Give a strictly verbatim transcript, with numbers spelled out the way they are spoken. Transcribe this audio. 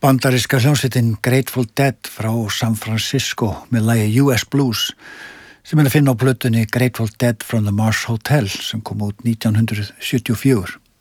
Bandaríska hljómsveitin Grateful Dead frá San Francisco með lagi U S Blues sem er að finna á plötunni Grateful Dead from the Mars Hotel sem kom út nítján hundruð sjötíu og fjögur.